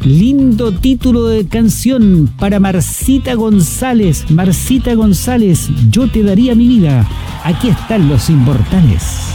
Lindo título de canción para Marcita González. Marcita González, yo te daría mi vida. Aquí están los inmortales.